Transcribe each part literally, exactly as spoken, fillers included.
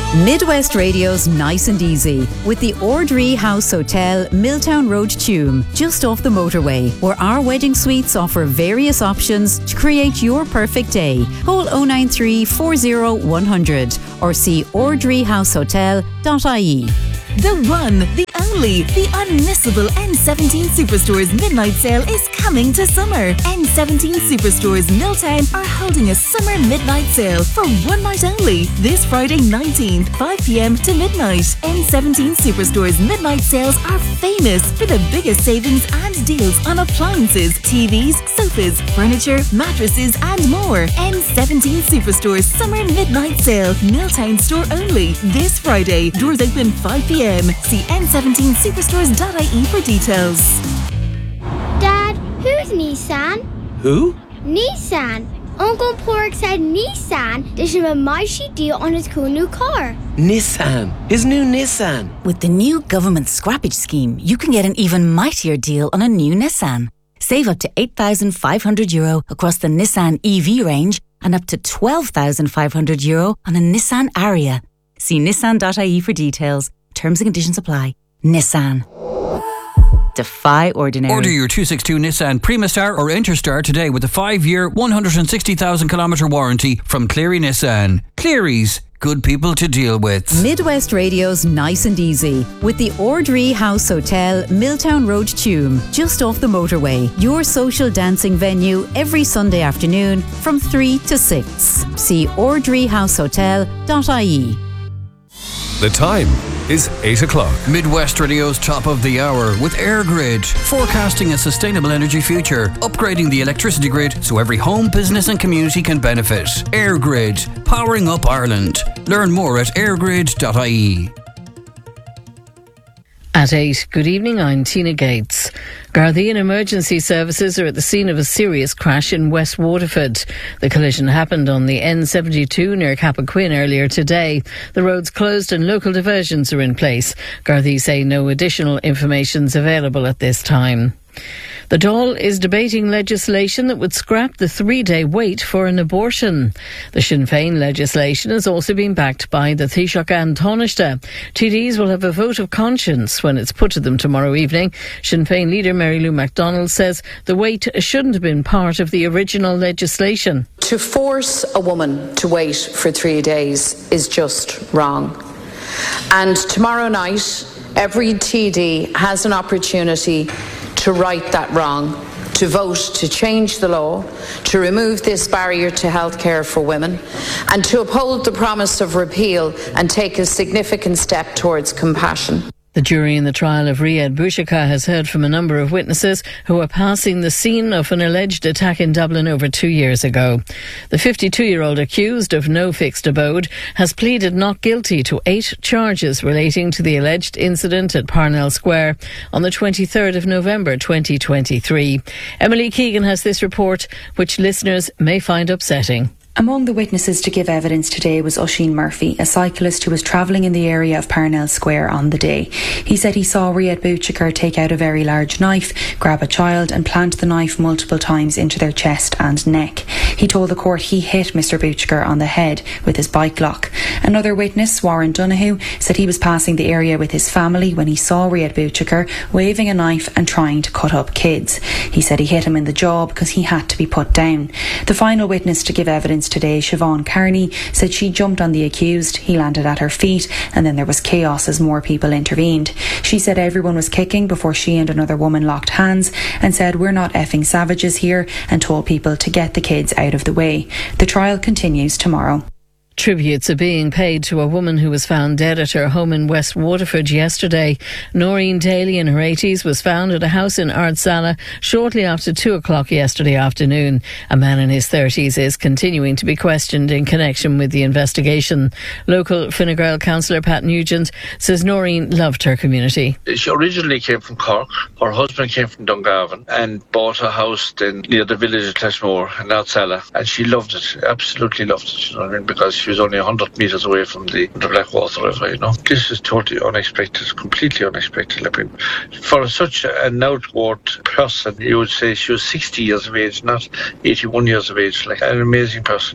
Midwest Radio's Nice and Easy with the Ordree House Hotel, Milltown Road, Tuam, just off the motorway, where our wedding suites offer various options to create your perfect day. Call oh nine three, four oh, one hundred or see ordree house hotel dot I E. The one, the only, the unmissable N seventeen Superstores Midnight Sale is coming to summer. N seventeen Superstores Milltown are holding a summer midnight sale for one night only. This Friday nineteenth, five p.m. to midnight. N seventeen Superstores Midnight Sales are famous for the biggest savings and deals on appliances, T Vs, sofas, furniture, mattresses and more. N seventeen Superstores Summer Midnight Sale, Milltown store only. This Friday, doors open five p.m. See N seventeen superstores dot I E for details. Dad, who's Nissan? Who? Nissan. Uncle Pork said Nissan did him a mighty deal on his cool new car. Nissan. His new Nissan. With the new government scrappage scheme, you can get an even mightier deal on a new Nissan. Save up to eight thousand five hundred euro across the Nissan E V range and up to twelve thousand five hundred euro on a Nissan Ariya. See nissan dot I E for details. Terms and conditions apply. Nissan. Defy ordinary. Order your two sixty-two Nissan Primastar or Interstar today with a five-year, one hundred sixty thousand kilometre warranty from Cleary Nissan. Cleary's, good people to deal with. Midwest Radio's Nice and Easy with the Ordree House Hotel, Milltown Road, Tuam, just off the motorway. Your social dancing venue every Sunday afternoon from three to six. See ordree house hotel dot I E. The time is eight o'clock. Midwest Radio's top of the hour with AirGrid, forecasting a sustainable energy future, upgrading the electricity grid so every home, business and community can benefit. AirGrid, powering up Ireland. Learn more at airgrid dot I E. At eight, good evening, I'm Tina Gates. Gardaí emergency services are at the scene of a serious crash in West Waterford. The collision happened on the N seventy-two near Cappoquin earlier today. The road's closed and local diversions are in place. Gardaí say no additional information is available at this time. The Dáil is debating legislation that would scrap the three-day wait for an abortion. The Sinn Féin legislation has also been backed by the Taoiseach An Tánaiste. T Ds will have a vote of conscience when it's put to them tomorrow evening. Sinn Féin leader Mary Lou MacDonald says the wait shouldn't have been part of the original legislation. To force a woman to wait for three days is just wrong. And tomorrow night, every T D has an opportunity to right that wrong, to vote to change the law, to remove this barrier to healthcare for women, and to uphold the promise of repeal and take a significant step towards compassion. The jury in the trial of Riyad Bouchika has heard from a number of witnesses who are passing the scene of an alleged attack in Dublin over two years ago. The fifty-two-year-old accused of no fixed abode has pleaded not guilty to eight charges relating to the alleged incident at Parnell Square on the twenty-third of November twenty twenty-three. Emily Keegan has this report, which listeners may find upsetting. Among the witnesses to give evidence today was Oisin Murphy, a cyclist who was travelling in the area of Parnell Square on the day. He said he saw Riyad Bouchika take out a very large knife, grab a child and plant the knife multiple times into their chest and neck. He told the court he hit Mister Bouchika on the head with his bike lock. Another witness, Warren Donoghue, said he was passing the area with his family when he saw Riyad Bouchika waving a knife and trying to cut up kids. He said he hit him in the jaw because he had to be put down. The final witness to give evidence today, Siobhan Carney, said she jumped on the accused, he landed at her feet, and then there was chaos as more people intervened. She said everyone was kicking before she and another woman locked hands and said, "We're not effing savages here," and told people to get the kids out of the way. The trial continues tomorrow. Tributes are being paid to a woman who was found dead at her home in West Waterford yesterday. Noreen Daly, in her eighties, was found at a house in Ardsala shortly after two o'clock yesterday afternoon. A man in his thirties is continuing to be questioned in connection with the investigation. Local Fine Gael councillor Pat Nugent says Noreen loved her community. She originally came from Cork. Her husband came from Dungarvan and bought a house then near the village of Clashmore in Ardsala, and she loved it, absolutely loved it, you know what I mean, because she was only one hundred metres away from the, the Blackwater River, you know. This is totally unexpected, completely unexpected. I mean, for such an outward person, you would say she was sixty years of age, not eighty-one years of age, like an amazing person.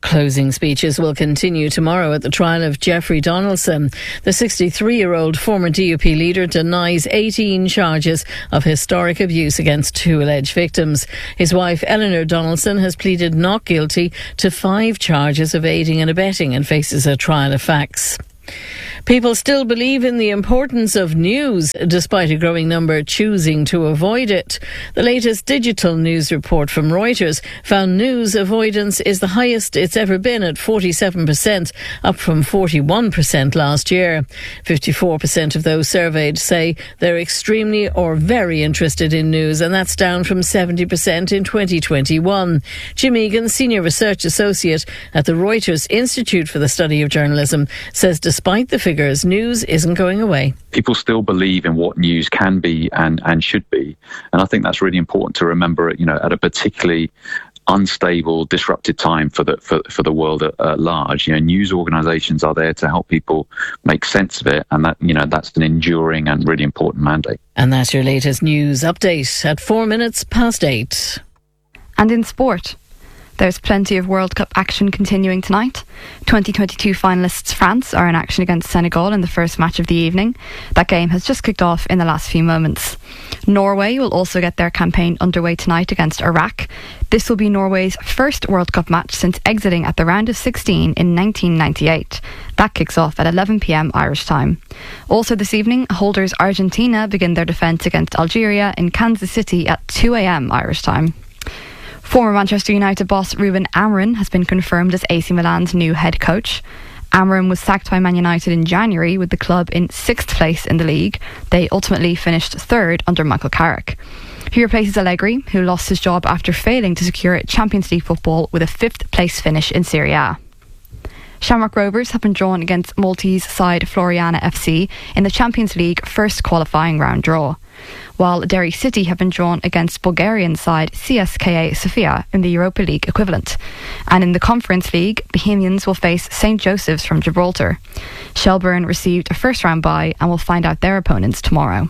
Closing speeches will continue tomorrow at the trial of Jeffrey Donaldson. The sixty-three-year-old former D U P leader denies eighteen charges of historic abuse against two alleged victims. His wife, Eleanor Donaldson, has pleaded not guilty to five charges of aiding and abetting and faces a trial of facts. People still believe in the importance of news, despite a growing number choosing to avoid it. The latest digital news report from Reuters found news avoidance is the highest it's ever been at forty-seven percent, up from forty-one percent last year. fifty-four percent of those surveyed say they're extremely or very interested in news, and that's down from seventy percent in twenty twenty-one. Jim Egan, Senior Research Associate at the Reuters Institute for the Study of Journalism, says despite the figures, news isn't going away. People still believe in what news can be and, and should be. And I think that's really important to remember, you know, at a particularly unstable, disrupted time for the for, for the world at, at large. You know, news organisations are there to help people make sense of it, and that, you know, that's an enduring and really important mandate. And that's your latest news update at four minutes past eight. And in sport, there's plenty of World Cup action continuing tonight. twenty twenty-two finalists France are in action against Senegal in the first match of the evening. That game has just kicked off in the last few moments. Norway will also get their campaign underway tonight against Iraq. This will be Norway's first World Cup match since exiting at the round of sixteen in nineteen ninety-eight. That kicks off at eleven p.m. Irish time. Also this evening, holders Argentina begin their defence against Algeria in Kansas City at two a.m. Irish time. Former Manchester United boss Ruben Amorim has been confirmed as A C Milan's new head coach. Amorim was sacked by Man United in January with the club in sixth place in the league. They ultimately finished third under Michael Carrick. He replaces Allegri, who lost his job after failing to secure Champions League football with a fifth place finish in Serie A. Shamrock Rovers have been drawn against Maltese side Floriana F C in the Champions League first qualifying round draw, while Derry City have been drawn against Bulgarian side C S K A Sofia in the Europa League equivalent. And in the Conference League, Bohemians will face Saint Joseph's from Gibraltar. Shelbourne received a first round bye and will find out their opponents tomorrow.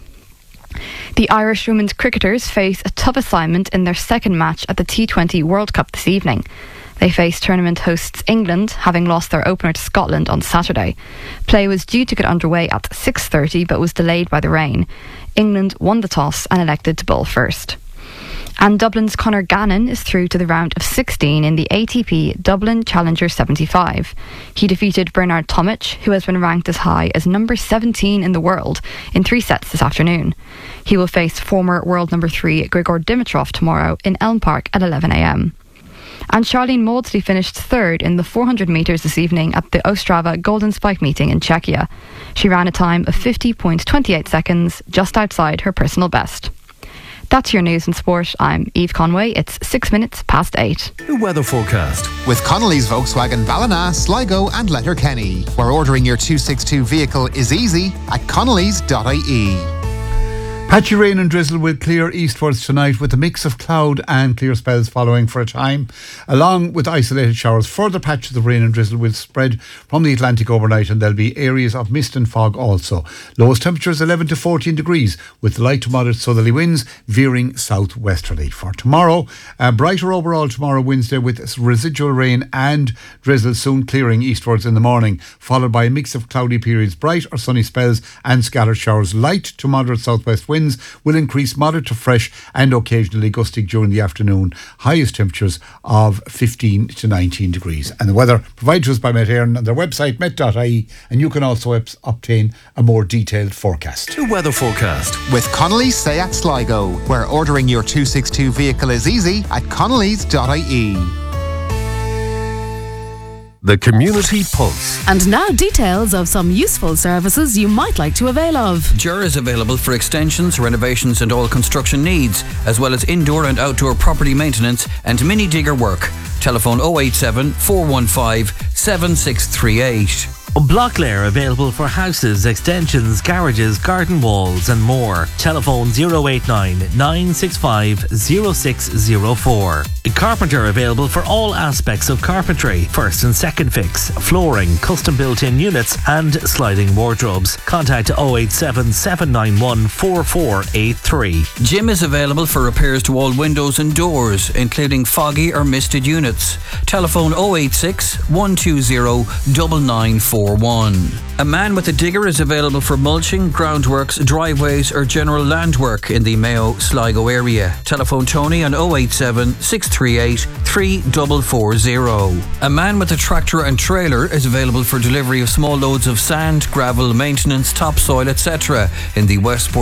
The Irish women's cricketers face a tough assignment in their second match at the T twenty World Cup this evening. They face tournament hosts England, having lost their opener to Scotland on Saturday. Play was due to get underway at six thirty but was delayed by the rain. England won the toss and elected to bowl first. And Dublin's Conor Gannon is through to the round of sixteen in the A T P Dublin Challenger seventy-five. He defeated Bernard Tomic, who has been ranked as high as number seventeen in the world, in three sets this afternoon. He will face former world number three Grigor Dimitrov tomorrow in Elm Park at eleven a.m. And Charlene Maudsley finished third in the four hundred metres this evening at the Ostrava Golden Spike meeting in Czechia. She ran a time of fifty point two eight seconds, just outside her personal best. That's your news and sport. I'm Eve Conway. It's six minutes past eight. The weather forecast with Connolly's Volkswagen Ballina, Sligo and Letterkenny, where ordering your two sixty-two vehicle is easy at connellys dot I E. Patchy rain and drizzle will clear eastwards tonight with a mix of cloud and clear spells following for a time, along with isolated showers. Further patches of rain and drizzle will spread from the Atlantic overnight, and there'll be areas of mist and fog also. Lowest temperatures eleven to fourteen degrees with light to moderate southerly winds veering southwesterly. For tomorrow, uh, brighter overall tomorrow Wednesday with residual rain and drizzle soon clearing eastwards in the morning, followed by a mix of cloudy periods, bright or sunny spells and scattered showers. Light to moderate southwest winds will increase moderate to fresh and occasionally gusting during the afternoon. Highest temperatures of fifteen to nineteen degrees. And the weather provided to us by Met Éireann on their website met dot I E, and you can also op- obtain a more detailed forecast. The weather forecast with Connolly's Seat Sligo, where ordering your two sixty-two vehicle is easy at connellys dot I E. The Community Pulse. And now details of some useful services you might like to avail of. J E R is available for extensions, renovations and all construction needs, as well as indoor and outdoor property maintenance and mini digger work. Telephone oh eight seven, four one five, seven six three eight. Blocklair available for houses, extensions, garages, garden walls and more. Telephone zero eight nine, nine six five, zero six zero four. Carpenter available for all aspects of carpentry. First and second fix, flooring, custom built-in units and sliding wardrobes. Contact oh eight seven, seven nine one, four four eight three. Jim is available for repairs to all windows and doors, including foggy or misted units. Telephone oh eight six, one two zero, nine nine four one. A man with a digger is available for mulching, groundworks, driveways or general land work in the Mayo Sligo area. Telephone Tony on oh eight seven, six three eight, three four four zero. A man with a tractor and trailer is available for delivery of small loads of sand, gravel, maintenance, topsoil, et cetera in the Westport